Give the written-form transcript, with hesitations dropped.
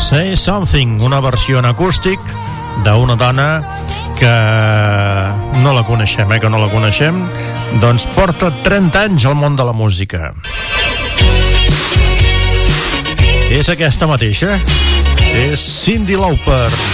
Say Something, una versió en acústic d'una dona que no la coneixem, que no la coneixem, doncs porta 30 anys al món de la música. És aquesta mateixa, és Cyndi Lauper.